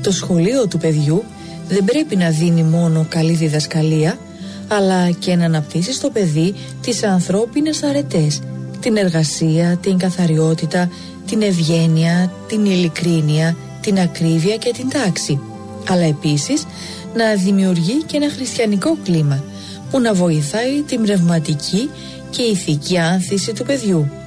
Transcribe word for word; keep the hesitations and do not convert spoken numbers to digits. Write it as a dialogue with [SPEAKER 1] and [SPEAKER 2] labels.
[SPEAKER 1] Το σχολείο του παιδιού δεν πρέπει να δίνει μόνο καλή διδασκαλία, αλλά και να αναπτύσσει στο παιδί τις ανθρώπινες αρετές, την εργασία, την καθαριότητα, την ευγένεια, την ειλικρίνεια, την ακρίβεια και την τάξη. Αλλά επίσης να δημιουργεί και ένα χριστιανικό κλίμα που να βοηθάει την πνευματική και ηθική άνθηση του παιδιού.